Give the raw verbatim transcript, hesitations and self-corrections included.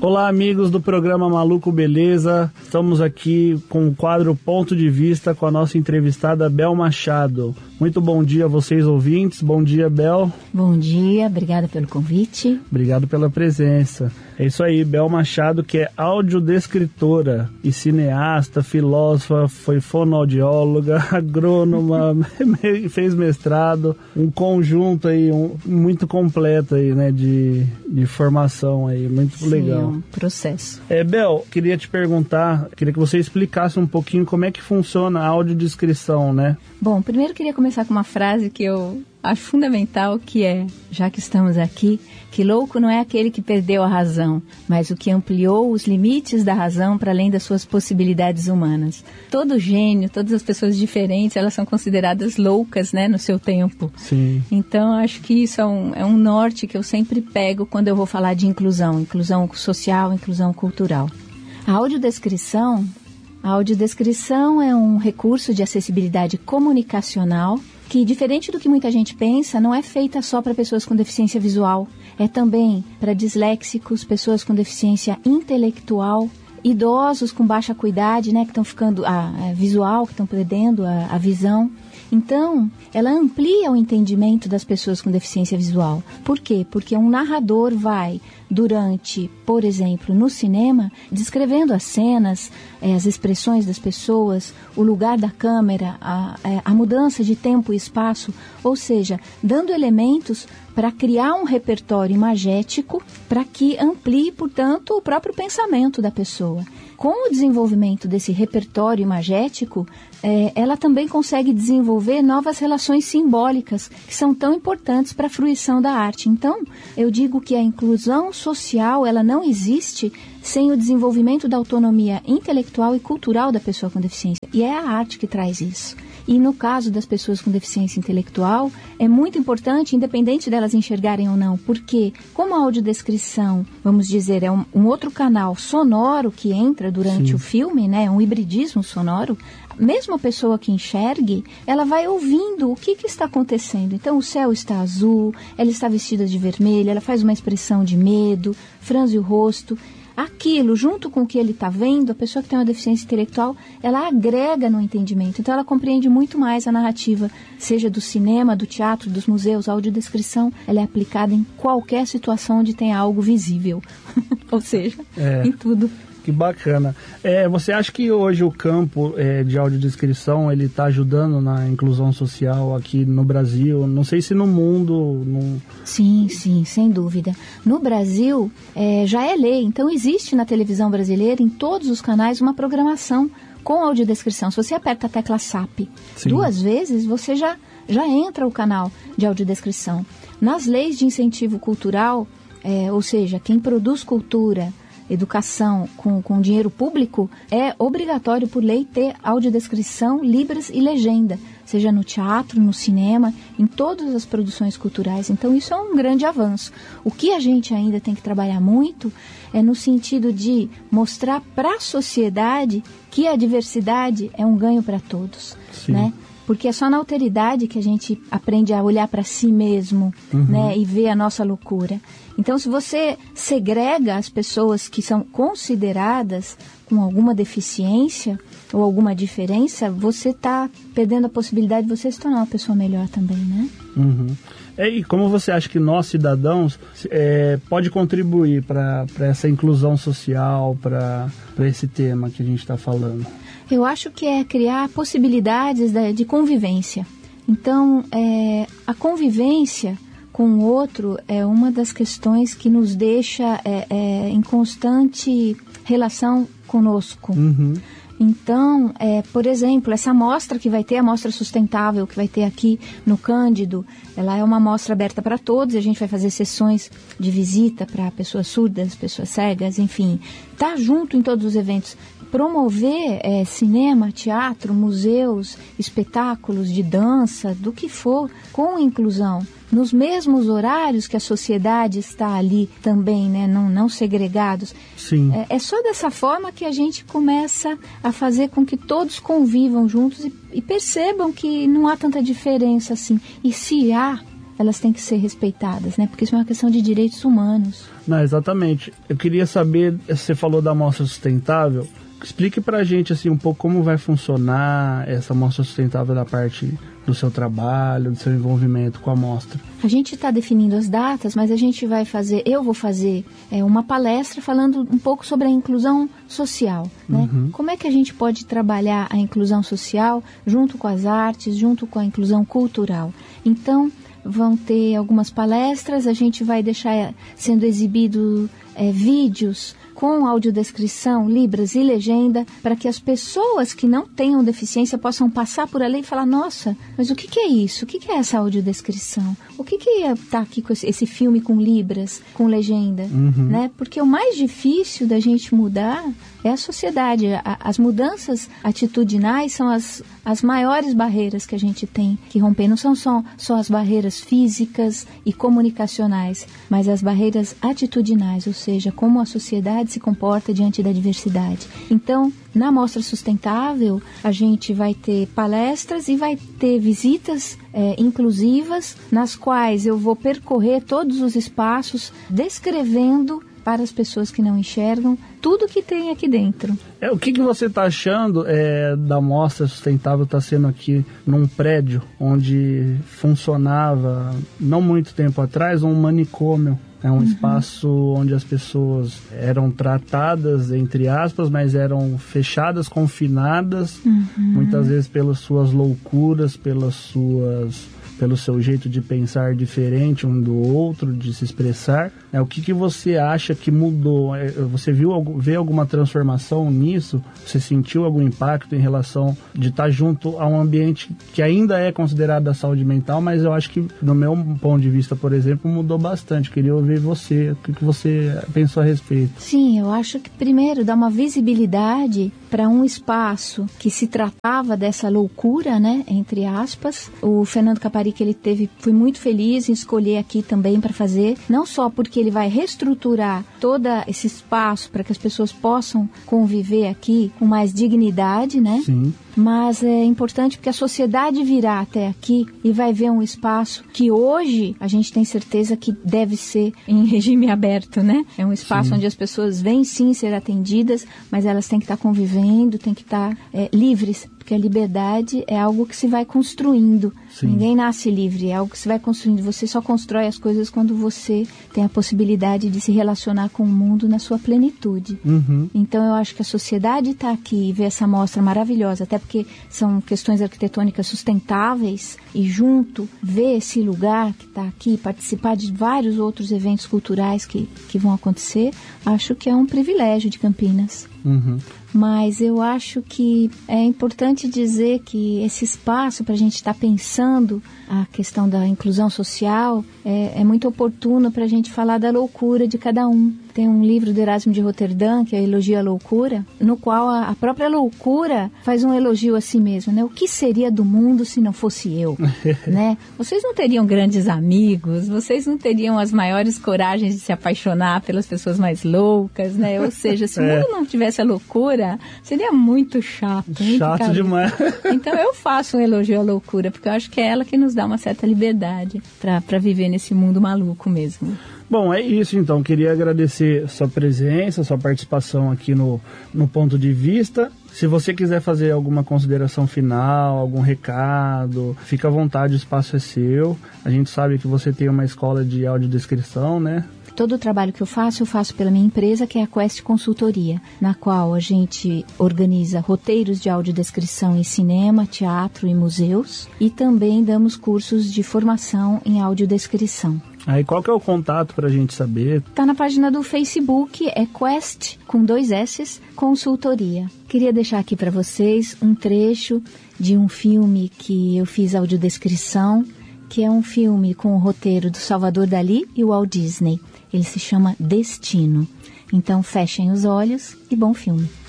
Olá, amigos do programa Maluco Beleza. Estamos aqui com o quadro Ponto de Vista com a nossa entrevistada Bel Machado. Muito bom dia a vocês, ouvintes. Bom dia, Bel. Bom dia, obrigada pelo convite. Obrigado pela presença. É isso aí, Bel Machado, que é audiodescritora e cineasta, filósofa, foi fonoaudióloga, agrônoma, fez mestrado, um conjunto aí, um, muito completo aí, né, de, de formação aí, muito Sim, legal. É um processo. É, Bel, queria te perguntar, queria que você explicasse um pouquinho como é que funciona a audiodescrição, né? Bom, primeiro queria começar com uma frase que eu acho fundamental, que é, já que estamos aqui, que louco não é aquele que perdeu a razão, mas o que ampliou os limites da razão para além das suas possibilidades humanas. Todo gênio, todas as pessoas diferentes, elas são consideradas loucas, né, no seu tempo. Sim. Então, acho que isso é um, é um norte que eu sempre pego quando eu vou falar de inclusão, inclusão social, inclusão cultural. A audiodescrição, a audiodescrição é um recurso de acessibilidade comunicacional que, diferente do que muita gente pensa, não é feita só para pessoas com deficiência visual. É também para disléxicos, pessoas com deficiência intelectual, idosos com baixa acuidade, né, que estão ficando a, a visual, que estão perdendo a, a visão. Então, ela amplia o entendimento das pessoas com deficiência visual. Por quê? Porque um narrador vai, durante, por exemplo, no cinema, descrevendo as cenas, eh, as expressões das pessoas, o lugar da câmera, a, a mudança de tempo e espaço, ou seja, dando elementos para criar um repertório imagético para que amplie, portanto, o próprio pensamento da pessoa. Com o desenvolvimento desse repertório imagético, é, ela também consegue desenvolver novas relações simbólicas que são tão importantes para a fruição da arte. Então, eu digo que a inclusão social, ela não existe sem o desenvolvimento da autonomia intelectual e cultural da pessoa com deficiência. E é a arte que traz isso. E no caso das pessoas com deficiência intelectual, é muito importante, independente delas enxergarem ou não, porque como a audiodescrição, vamos dizer, é um, um outro canal sonoro que entra durante Sim. o filme, né, um hibridismo sonoro, mesmo a pessoa que enxergue, ela vai ouvindo o que, que está acontecendo. Então, o céu está azul, ela está vestida de vermelho, ela faz uma expressão de medo, franze o rosto. Aquilo, junto com o que ele está vendo, a pessoa que tem uma deficiência intelectual, ela agrega no entendimento. Então, ela compreende muito mais a narrativa, seja do cinema, do teatro, dos museus. A audiodescrição, ela é aplicada em qualquer situação onde tem algo visível. Ou seja, é. em tudo. Que bacana. É, você acha que hoje o campo é, de audiodescrição ele está ajudando na inclusão social aqui no Brasil? Não sei se no mundo... No... Sim, sim, sem dúvida. No Brasil é, já é lei, então existe na televisão brasileira, em todos os canais, uma programação com audiodescrição. Se você aperta a tecla S A P Sim. duas vezes, você já, já entra o canal de audiodescrição. Nas leis de incentivo cultural, é, ou seja, quem produz cultura... educação com, com dinheiro público, é obrigatório por lei ter audiodescrição, libras e legenda, seja no teatro, no cinema, em todas as produções culturais. Então isso é um grande avanço. O que a gente ainda tem que trabalhar muito é no sentido de mostrar para a sociedade que a diversidade é um ganho para todos, Sim. né? Porque é só na alteridade que a gente aprende a olhar para si mesmo, uhum. né, e ver a nossa loucura. Então, se você segrega as pessoas que são consideradas com alguma deficiência ou alguma diferença, você está perdendo a possibilidade de você se tornar uma pessoa melhor também, né? Uhum. E como você acha que nós, cidadãos, é, pode contribuir para essa inclusão social, para esse tema que a gente está falando? Eu acho que é criar possibilidades de convivência. Então, é, a convivência com o outro é uma das questões que nos deixa é, é, em constante relação conosco. Uhum. Então, é, por exemplo, essa amostra que vai ter, a amostra sustentável que vai ter aqui no Cândido, ela é uma amostra aberta para todos, e a gente vai fazer sessões de visita para pessoas surdas, pessoas cegas, enfim, tá junto em todos os eventos. Promover é, cinema, teatro, museus, espetáculos de dança, do que for, com inclusão, nos mesmos horários que a sociedade está ali também, né, não, não segregados. Sim. É, é só dessa forma que a gente começa a fazer com que todos convivam juntos e, e percebam que não há tanta diferença assim. E se há, elas têm que ser respeitadas, né? Porque isso é uma questão de direitos humanos. Não, exatamente. Eu queria saber, você falou da mostra sustentável, explique pra gente assim um pouco como vai funcionar essa mostra sustentável da parte do seu trabalho, do seu envolvimento com a mostra. A gente está definindo as datas, mas a gente vai fazer, eu vou fazer é, uma palestra falando um pouco sobre a inclusão social, né? Uhum. Como é que a gente pode trabalhar a inclusão social junto com as artes, junto com a inclusão cultural. Então, vão ter algumas palestras, a gente vai deixar sendo exibido é, vídeos com audiodescrição, libras e legenda, para que as pessoas que não tenham deficiência possam passar por ali e falar, nossa, mas o que, que é isso? O que, que é essa audiodescrição? O que que está aqui com esse, esse filme com libras, com legenda? Uhum. Né? Porque o mais difícil da gente mudar é a sociedade. A, as mudanças atitudinais são as, as maiores barreiras que a gente tem que romper. Não são só, só as barreiras físicas e comunicacionais, mas as barreiras atitudinais, ou seja, como a sociedade se comporta diante da diversidade. Então, na Mostra Sustentável, a gente vai ter palestras e vai ter visitas é, inclusivas, nas quais eu vou percorrer todos os espaços descrevendo para as pessoas que não enxergam tudo que tem aqui dentro. É, o que, que você está achando é, da Mostra Sustentável estar tá sendo aqui num prédio onde funcionava, não muito tempo atrás, um manicômio? É um uhum. espaço onde as pessoas eram tratadas, entre aspas, mas eram fechadas, confinadas, uhum. muitas vezes pelas suas loucuras, pelas suas, pelo seu jeito de pensar diferente um do outro, de se expressar. É, o que, que você acha que mudou? É, você viu vê alguma transformação nisso? Você sentiu algum impacto em relação de estar junto a um ambiente que ainda é considerado da saúde mental, mas eu acho que, no meu ponto de vista, por exemplo, mudou bastante. Queria ouvir você, o que, que você pensou a respeito? Sim, eu acho que primeiro dá uma visibilidade para um espaço que se tratava dessa loucura, né, entre aspas. O Fernando Caparica, ele teve, foi muito feliz em escolher aqui também para fazer, não só porque ele vai reestruturar todo esse espaço para que as pessoas possam conviver aqui com mais dignidade, né? Sim. Mas é importante porque a sociedade virá até aqui e vai ver um espaço que hoje a gente tem certeza que deve ser em regime aberto, né? É um espaço sim. onde as pessoas vêm sim ser atendidas, mas elas têm que estar convivendo, têm que estar é, livres, porque a liberdade é algo que se vai construindo. Sim. Ninguém nasce livre, é algo que se vai construindo. Você só constrói as coisas quando você tem a possibilidade de se relacionar com o mundo na sua plenitude. Uhum. Então eu acho que a sociedade está aqui e vê essa mostra maravilhosa, até porque são questões arquitetônicas sustentáveis, e junto ver esse lugar que está aqui, participar de vários outros eventos culturais que, que vão acontecer, acho que é um privilégio de Campinas. Uhum. Mas eu acho que é importante dizer que esse espaço para a gente estar tá pensando a questão da inclusão social é, é muito oportuno para a gente falar da loucura de cada um. Tem um livro do Erasmo de Roterdã, que é Elogio à Loucura, no qual a, a própria loucura faz um elogio a si mesmo, né? O que seria do mundo se não fosse eu? Né? Vocês não teriam grandes amigos, vocês não teriam as maiores coragens de se apaixonar pelas pessoas mais loucas, né? Ou seja, se o mundo não tivesse a loucura, seria muito chato. Muito chato carinho. Demais. Então eu faço um elogio à loucura, porque eu acho que é ela que nos dá uma certa liberdade para viver nesse mundo maluco mesmo. Bom, é isso então. Queria agradecer sua presença, sua participação aqui no, no Ponto de Vista. Se você quiser fazer alguma consideração final, algum recado, fica à vontade, o espaço é seu. A gente sabe que você tem uma escola de audiodescrição, né? Todo o trabalho que eu faço, eu faço pela minha empresa, que é a Quest Consultoria, na qual a gente organiza roteiros de audiodescrição em cinema, teatro e museus, e também damos cursos de formação em audiodescrição. Aí qual que é o contato para a gente saber? Tá na página do Facebook, é Quest, com dois S, Consultoria. Queria deixar aqui para vocês um trecho de um filme que eu fiz audiodescrição, que é um filme com o roteiro do Salvador Dalí e o Walt Disney. Ele se chama Destino. Então fechem os olhos e bom filme.